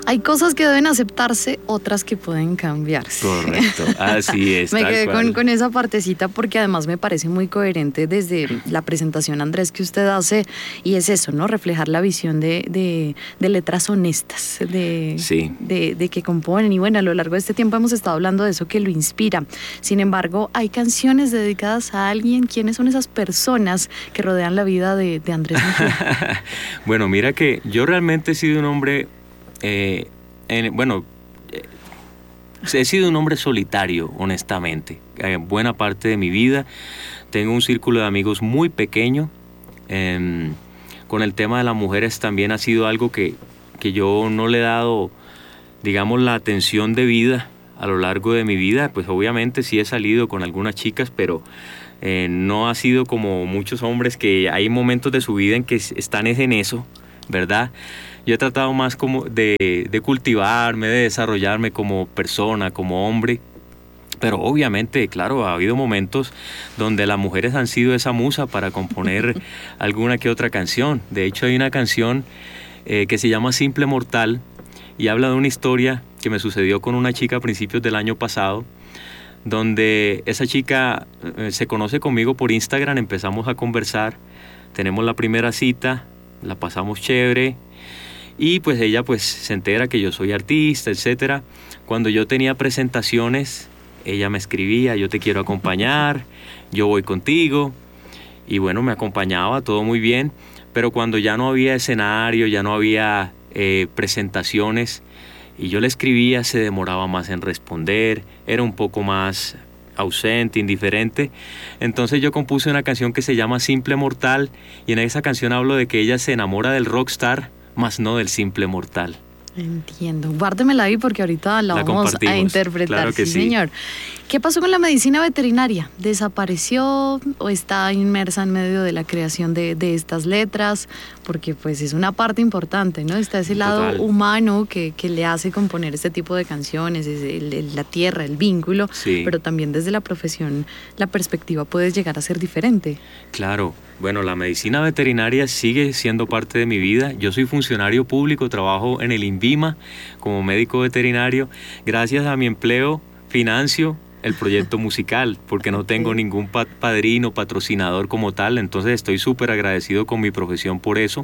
Hay cosas que deben aceptarse, otras que pueden cambiarse. Correcto, así es. Me quedé con esa partecita porque además me parece muy coherente desde la presentación, Andrés, que usted hace, y es eso, ¿no? Reflejar la visión de letras honestas, de que componen. Y bueno, a lo largo de este tiempo hemos estado hablando de eso que lo inspira. Sin embargo, hay canciones dedicadas a alguien. ¿Quiénes son esas personas que rodean la vida de Andrés Mejía? Bueno, mira que yo realmente he sido un hombre... he sido un hombre solitario, honestamente. Buena parte de mi vida. Tengo un círculo de amigos muy pequeño. Con el tema de las mujeres también ha sido algo que yo no le he dado, digamos, la atención debida a lo largo de mi vida. Pues obviamente sí he salido con algunas chicas, pero no ha sido como muchos hombres que hay momentos de su vida en que están en eso, ¿verdad? Yo he tratado más como de cultivarme, de desarrollarme como persona, como hombre. Pero obviamente, claro, ha habido momentos donde las mujeres han sido esa musa para componer alguna que otra canción. De hecho, hay una canción que se llama Simple Mortal y habla de una historia que me sucedió con una chica a principios del año pasado, donde esa chica se conoce conmigo por Instagram, empezamos a conversar, tenemos la primera cita, la pasamos chévere. Y pues ella pues se entera que yo soy artista, etcétera. Cuando yo tenía presentaciones, ella me escribía, yo te quiero acompañar, yo voy contigo. Y bueno, me acompañaba, todo muy bien. Pero cuando ya no había escenario, ya no había presentaciones, y yo le escribía, se demoraba más en responder, era un poco más ausente, indiferente. Entonces yo compuse una canción que se llama Simple Mortal, y en esa canción hablo de que ella se enamora del rockstar, más no del simple mortal. Entiendo. Guárdemela ahí porque ahorita la vamos a interpretar. Claro que sí, señor. ¿Qué pasó con la medicina veterinaria? ¿Desapareció o está inmersa en medio de la creación de estas letras? Porque pues es una parte importante, ¿no? Está ese lado humano que le hace componer este tipo de canciones, la tierra, el vínculo, sí. Pero también desde la profesión la perspectiva puede llegar a ser diferente. Claro. Bueno, la medicina veterinaria sigue siendo parte de mi vida. Yo soy funcionario público, trabajo en el INVIMA como médico veterinario. Gracias a mi empleo financio el proyecto musical, porque no tengo ningún padrino, patrocinador como tal, entonces estoy súper agradecido con mi profesión por eso.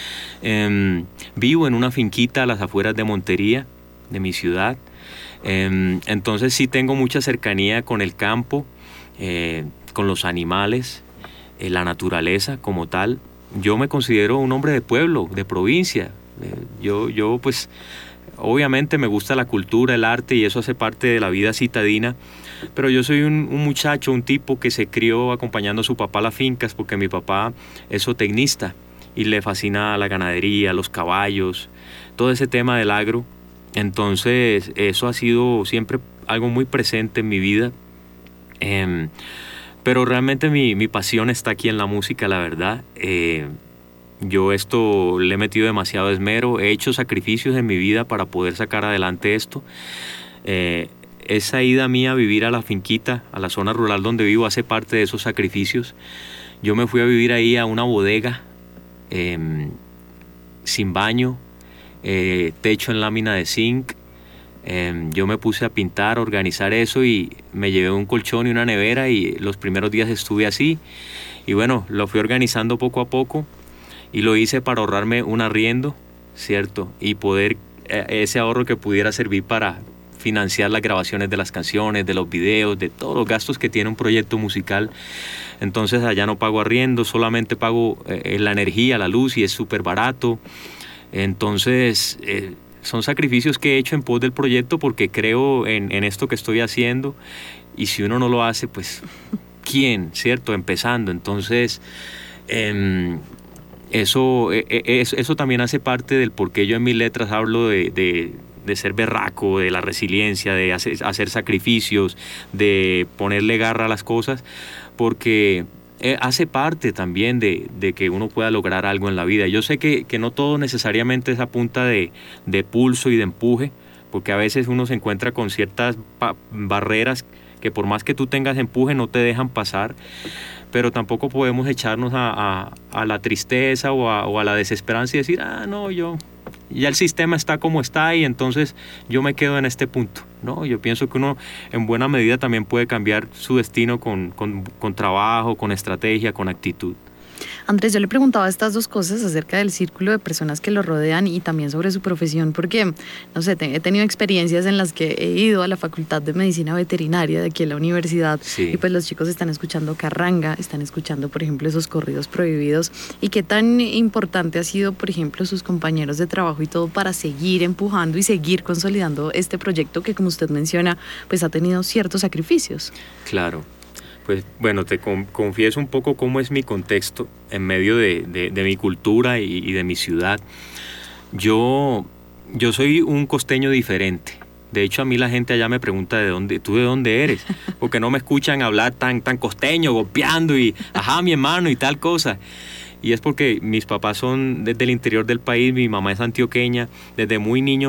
Vivo en una finquita a las afueras de Montería, de mi ciudad, entonces sí tengo mucha cercanía con el campo, con los animales, la naturaleza como tal. Yo me considero un hombre de pueblo, de provincia. Yo pues obviamente me gusta la cultura, el arte, y eso hace parte de la vida citadina, pero yo soy un muchacho, un tipo que se crió acompañando a su papá a las fincas, porque mi papá es zootecnista y le fascina la ganadería, los caballos, todo ese tema del agro. Entonces eso ha sido siempre algo muy presente en mi vida. Pero realmente mi pasión está aquí en la música, la verdad. Yo esto le he metido demasiado esmero, he hecho sacrificios en mi vida para poder sacar adelante esto. Esa ida mía a vivir a la finquita, a la zona rural donde vivo, hace parte de esos sacrificios. Yo me fui a vivir ahí a una bodega, sin baño, techo en lámina de zinc. Yo me puse a pintar, a organizar eso, y me llevé un colchón y una nevera, y los primeros días estuve así. Y bueno, lo fui organizando poco a poco, y lo hice para ahorrarme un arriendo, ¿cierto? Y poder, ese ahorro que pudiera servir para financiar las grabaciones de las canciones, de los videos, de todos los gastos que tiene un proyecto musical. Entonces allá no pago arriendo, solamente pago la energía, la luz, y es súper barato. Entonces son sacrificios que he hecho en pos del proyecto, porque creo en esto que estoy haciendo, y si uno no lo hace, pues ¿quién? ¿Cierto? Empezando. Entonces eso también hace parte del por qué yo en mis letras hablo de ser berraco, de la resiliencia, de hacer sacrificios, de ponerle garra a las cosas, porque hace parte también de que uno pueda lograr algo en la vida. Yo sé que no todo necesariamente es a punta de pulso y de empuje, porque a veces uno se encuentra con ciertas barreras que por más que tú tengas empuje no te dejan pasar, pero tampoco podemos echarnos a la tristeza o a la desesperanza y decir, no, yo ya el sistema está como está y entonces yo me quedo en este punto, ¿no? Yo pienso que uno en buena medida también puede cambiar su destino con trabajo, con estrategia, con actitud. Andrés, yo le preguntaba estas dos cosas acerca del círculo de personas que lo rodean y también sobre su profesión, porque, no sé, he tenido experiencias en las que he ido a la Facultad de Medicina Veterinaria de aquí en la universidad, sí. Y pues los chicos están escuchando carranga, están escuchando, por ejemplo, esos corridos prohibidos, y qué tan importante ha sido, por ejemplo, sus compañeros de trabajo y todo para seguir empujando y seguir consolidando este proyecto que, como usted menciona, pues ha tenido ciertos sacrificios. Claro. Pues bueno, te confieso un poco cómo es mi contexto en medio de mi cultura y de mi ciudad. Yo soy un costeño diferente. De hecho, a mí la gente allá me pregunta ¿tú de dónde eres? Porque no me escuchan hablar tan costeño, golpeando y ajá, mi hermano y tal cosa. Y es porque mis papás son desde el interior del país, mi mamá es antioqueña, desde muy niño